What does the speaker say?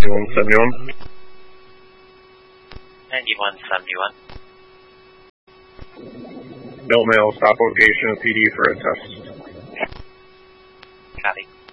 9171. 9171. Milk Mail, stop location of PD for a test. Copy.